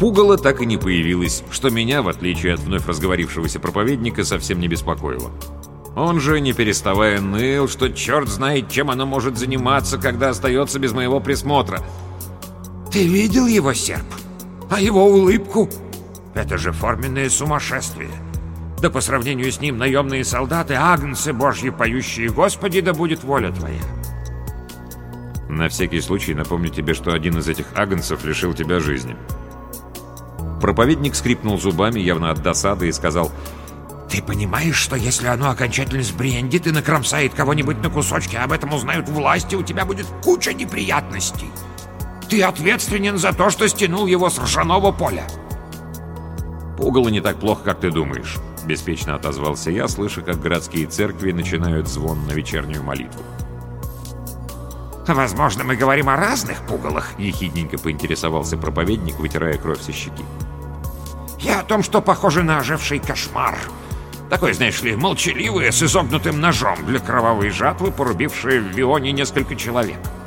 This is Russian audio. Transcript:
Пугало так и не появилось, что меня, в отличие от вновь разговорившегося проповедника, совсем не беспокоило. Он же, не переставая, ныл, что черт знает, чем оно может заниматься, когда остается без моего присмотра. Ты видел его серп? А его улыбку? Это же форменное сумасшествие. Да по сравнению с ним наемные солдаты, агнцы божьи, поющие: «Господи, да будет воля Твоя». На всякий случай напомню тебе, что один из этих агнцев лишил тебя жизни. Проповедник скрипнул зубами, явно от досады, и сказал: «Ты понимаешь, что если оно окончательно сбрендит и накромсает кого-нибудь на кусочки, об этом узнают власти, у тебя будет куча неприятностей. Ты ответственен за то, что стянул его с ржаного поля». «Пугало не так плохо, как ты думаешь», — беспечно отозвался я, слыша, как городские церкви начинают звон на вечернюю молитву. «Возможно, мы говорим о разных пугалах», — ехидненько поинтересовался проповедник, вытирая кровь со щеки. «Я о том, что похоже на оживший кошмар. Такой, знаешь ли, молчаливый, с изогнутым ножом для кровавой жатвы, порубивший в Вионе несколько человек.